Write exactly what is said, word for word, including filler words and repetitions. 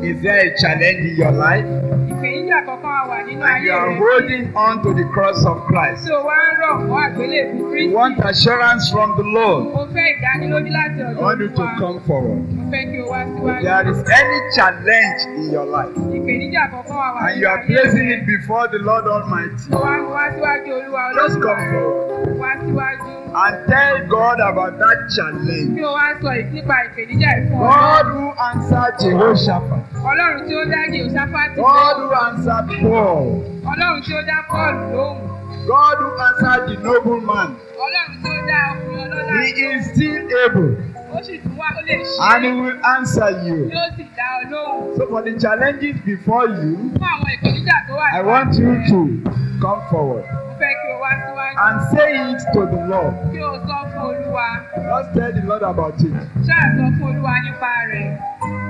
Is there a challenge in your life? Ìpèníjà kankan wà nínú And you ayé are rẹ̀. holding on to the cross of Christ. Tí o wá ń rọ̀ mọ́ àgbélébùú You Kristi. want assurance from the Lord. Mo fẹ́ ìdánilójú láti I ọ̀dọ̀ want you to Olúwa. come forward. Mo fẹ́ kí o wá If síwájú. there is any challenge in your life Ìpèníjà kankan wà wà and you nínú are ayé placing rẹ̀. it before the Lord Almighty, Mo wá wá síwájú Olúwa just Olódùmarè. come forward Wá síwájú. and tell God about that Kí challenge. o wá sọ nípa ìpèníjà ìfún God Ọlọ́run. who answered Jehoshaphat, Ọlọ́run tí ó dá Jèhóṣáfátì God lóhùn. who answered Paul, Ọlọ́run tí ó dá Pọ́ọ̀lù lóhùn. God who answered the nobleman, Ọlọ́run tí ó dá ọkùnrin ọlọ́lá. He is still able Ó sì tún wá ó lè ṣe and é. He will answer you. Yóò sì dá ọ lóhùn. So for the challenges before you, Fún àwọn ìpèníjà tó wà I níwájú want you rẹ, to come forward mo fẹ́ kí o wá síwájú. and say it to the Lord. Kí o sọ fún Olúwa. Just tell the Lord about it. Ṣáà sọ fún Olúwa nípa rẹ̀.